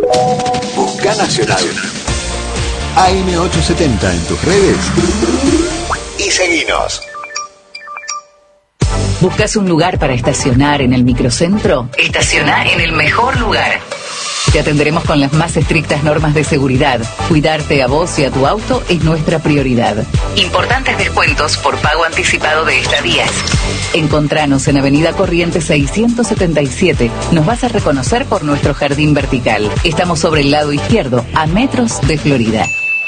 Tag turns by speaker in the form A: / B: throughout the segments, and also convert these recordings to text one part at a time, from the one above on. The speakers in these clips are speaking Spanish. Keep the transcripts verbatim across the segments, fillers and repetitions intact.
A: Busca Nacional. A M ochocientos setenta en tus redes y seguinos.
B: ¿Buscas un lugar para estacionar en el microcentro? Estaciona en el mejor lugar. Te atenderemos con las más estrictas normas de seguridad. Cuidarte a vos y a tu auto es nuestra prioridad. Importantes descuentos por pago anticipado de estadías. Encontranos en Avenida Corrientes seiscientos setenta y siete. Nos vas a reconocer por nuestro jardín vertical. Estamos sobre el lado izquierdo, a metros de Florida.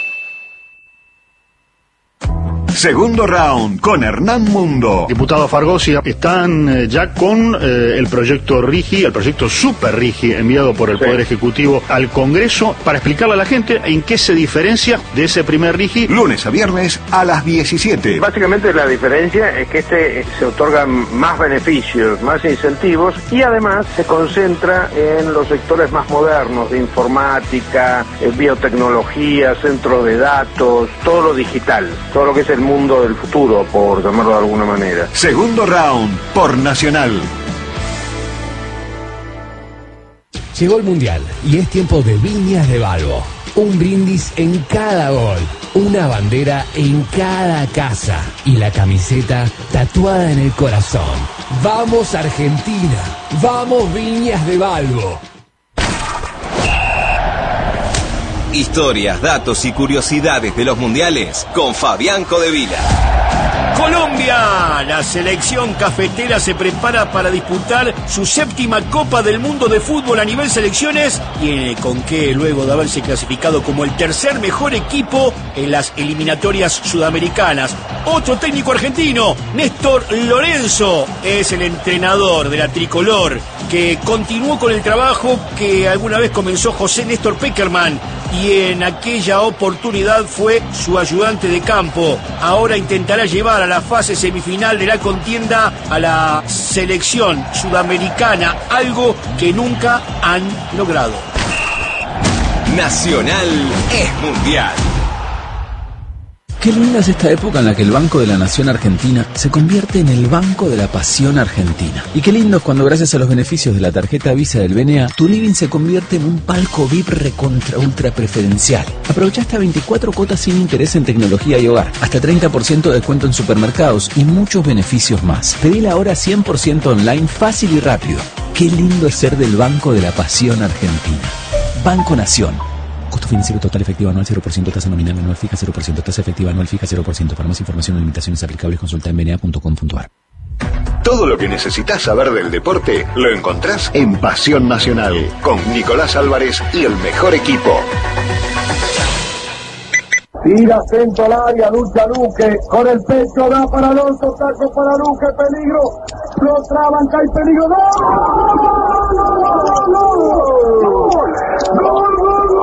A: Segundo round con Hernán Mundo.
C: Diputado Fargosi, están eh, ya con eh, el proyecto RIGI, el proyecto Super RIGI enviado por el sí. Poder Ejecutivo al Congreso para explicarle a la gente en qué se diferencia de ese primer RIGI.
A: Lunes a viernes a las diecisiete.
D: Básicamente la diferencia es que este se otorgan más beneficios, más incentivos y además se concentra en los sectores más modernos de informática, biotecnología, centro de datos, todo lo digital, todo lo que es el mundo del futuro, por llamarlo de alguna manera.
A: Segundo round por Nacional.
E: Llegó el Mundial y es tiempo de Viñas de Balbo. Un brindis en cada gol, una bandera en cada casa y la camiseta tatuada en el corazón. ¡Vamos Argentina! ¡Vamos Viñas de Balbo!
F: Historias, datos y curiosidades de los mundiales con Fabián Codevila.
G: Colombia, la selección cafetera se prepara para disputar su séptima Copa del Mundo de Fútbol a nivel selecciones. Tiene con qué, luego de haberse clasificado como el tercer mejor equipo en las eliminatorias sudamericanas. Otro técnico argentino, Néstor Lorenzo, es el entrenador de la tricolor, que continuó con el trabajo que alguna vez comenzó José Néstor Peckerman y en aquella oportunidad fue su ayudante de campo. Ahora intentará llevar a la fase semifinal de la contienda a la selección sudamericana, algo que nunca han logrado.
F: Nacional es mundial.
H: Qué linda es esta época en la que el Banco de la Nación Argentina se convierte en el Banco de la Pasión Argentina. Y qué lindo es cuando gracias a los beneficios de la tarjeta Visa del B N A, tu living se convierte en un palco V I P recontra ultra preferencial. Aprovecha hasta veinticuatro cuotas sin interés en tecnología y hogar, hasta treinta por ciento de descuento en supermercados y muchos beneficios más. Pedila ahora cien por ciento online, fácil y rápido. Qué lindo es ser del Banco de la Pasión Argentina. Banco Nación. Costo financiero total efectivo anual cero por ciento, tasa nominal anual fija cero por ciento, tasa efectiva anual fija cero por ciento. Para más información o limitaciones aplicables consulta en b n a punto com punto a r.
A: Todo lo que necesitas saber del deporte lo encontrás en Pasión Nacional con Nicolás Álvarez y el mejor equipo.
I: Tira centro al área, lucha Luque, con el pecho da para Alonso, saco para Luque, peligro, lo traban, cae peligro, ¡no!